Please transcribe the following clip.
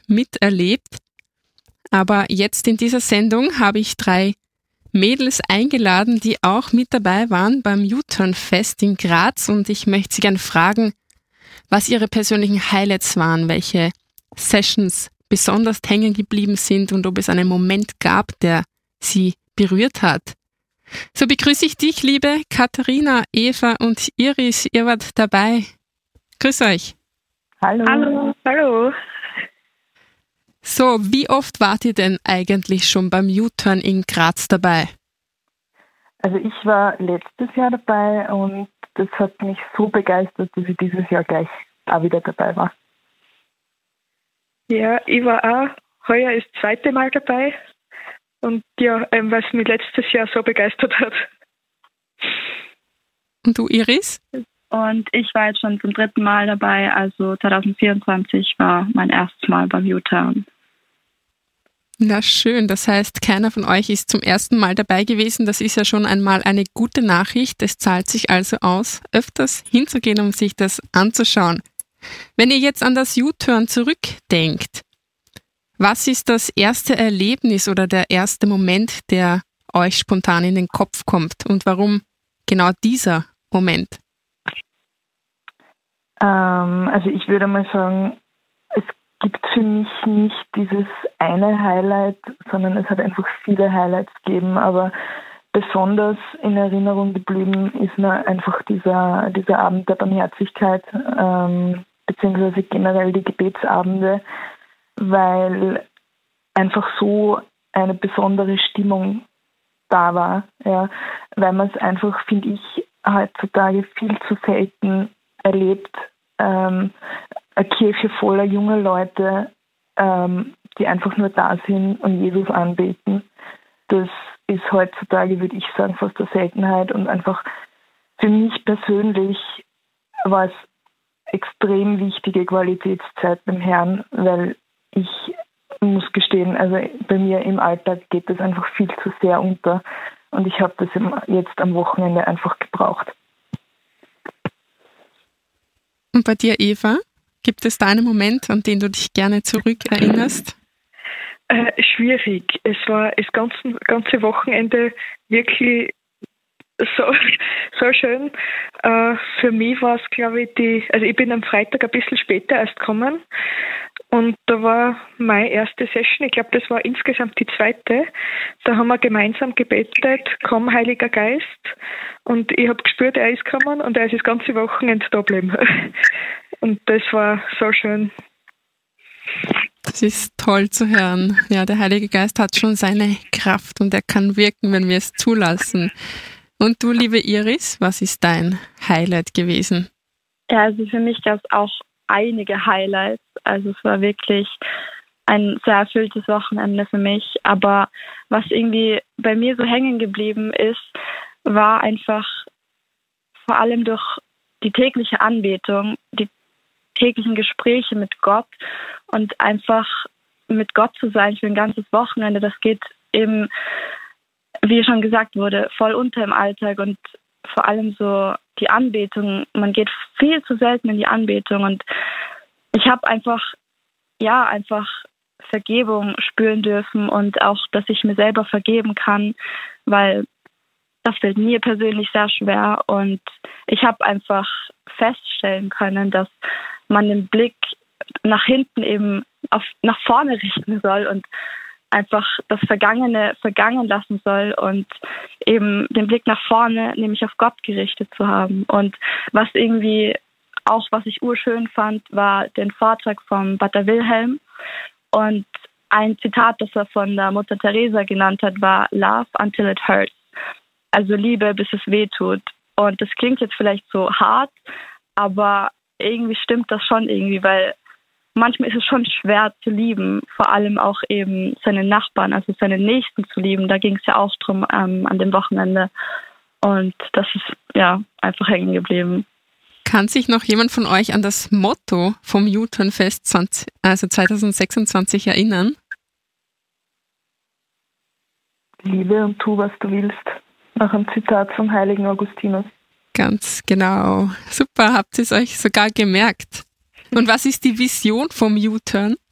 miterlebt. Aber jetzt in dieser Sendung habe ich 3 Mädels eingeladen, die auch mit dabei waren beim U-Turn-Fest in Graz. Und ich möchte Sie gerne fragen, was Ihre persönlichen Highlights waren, welche Sessions besonders hängen geblieben sind und ob es einen Moment gab, der Sie berührt hat. So begrüße ich dich, liebe Katharina, Eva und Iris. Ihr wart dabei. Grüß euch. Hallo. Hallo. Hallo. So, wie oft wart ihr denn eigentlich schon beim U-Turn in Graz dabei? Also ich war letztes Jahr dabei und das hat mich so begeistert, dass ich dieses Jahr gleich auch wieder dabei war. Ja, ich war auch heuer das 2. Mal dabei und ja, weil es mich letztes Jahr so begeistert hat. Und du, Iris? Und ich war jetzt schon zum 3. Mal dabei, also 2024 war mein erstes Mal beim U-Turn. Na schön, das heißt, keiner von euch ist zum ersten Mal dabei gewesen. Das ist ja schon einmal eine gute Nachricht. Es zahlt sich also aus, öfters hinzugehen, um sich das anzuschauen. Wenn ihr jetzt an das U-Turn zurückdenkt, was ist das erste Erlebnis oder der erste Moment, der euch spontan in den Kopf kommt und warum genau dieser Moment? Also ich würde mal sagen, es gibt für mich nicht dieses eine Highlight, sondern es hat einfach viele Highlights gegeben, aber besonders in Erinnerung geblieben ist mir einfach dieser Abend der Barmherzigkeit, beziehungsweise generell die Gebetsabende, weil einfach so eine besondere Stimmung da war, ja, weil man es einfach, finde ich, heutzutage viel zu selten erlebt, eine Kirche voller junger Leute, die einfach nur da sind und Jesus anbeten. Das ist heutzutage, würde ich sagen, fast eine Seltenheit und einfach für mich persönlich war es extrem wichtige Qualitätszeit beim Herrn, weil ich muss gestehen, also bei mir im Alltag geht das einfach viel zu sehr unter und ich habe das jetzt am Wochenende einfach gebraucht. Und bei dir, Eva, gibt es da einen Moment, an den du dich gerne zurückerinnerst? Schwierig. Es war das ganze Wochenende wirklich so schön. Für mich war es, glaube ich, also ich bin am Freitag ein bisschen später erst gekommen und da war meine erste Session, ich glaube, das war insgesamt die 2. Da haben wir gemeinsam gebetet, komm Heiliger Geist, und ich habe gespürt, er ist gekommen und er ist das ganze Wochenende da geblieben. Und das war so schön. Das ist toll zu hören. Ja, der Heilige Geist hat schon seine Kraft und er kann wirken, wenn wir es zulassen. Und du, liebe Iris, was ist dein Highlight gewesen? Ja, also für mich gab es auch einige Highlights. Also es war wirklich ein sehr erfülltes Wochenende für mich. Aber was irgendwie bei mir so hängen geblieben ist, war einfach vor allem durch die tägliche Anbetung, die täglichen Gespräche mit Gott und einfach mit Gott zu sein für ein ganzes Wochenende. Das geht eben, wie schon gesagt wurde, voll unter im Alltag und vor allem so die Anbetung. Man geht viel zu selten in die Anbetung und ich habe einfach Vergebung spüren dürfen und auch, dass ich mir selber vergeben kann, weil das fällt mir persönlich sehr schwer und ich habe einfach feststellen können, dass man den Blick nach hinten eben nach vorne richten soll und einfach das Vergangene vergangen lassen soll und eben den Blick nach vorne, nämlich auf Gott gerichtet zu haben. Und was ich urschön fand, war den Vortrag von Pater Wilhelm. Und ein Zitat, das er von der Mutter Teresa genannt hat, war Love until it hurts. Also Liebe, bis es weh tut. Und das klingt jetzt vielleicht so hart, aber irgendwie stimmt das schon irgendwie, weil manchmal ist es schon schwer zu lieben, vor allem auch eben seine Nachbarn, also seine Nächsten zu lieben. Da ging es ja auch drum an dem Wochenende. Und das ist ja einfach hängen geblieben. Kann sich noch jemand von euch an das Motto vom U-Turn-Fest 2026 erinnern? Liebe und tu, was du willst. Nach einem Zitat vom heiligen Augustinus. Ganz genau. Super, habt ihr es euch sogar gemerkt. Und was ist die Vision vom U-Turn?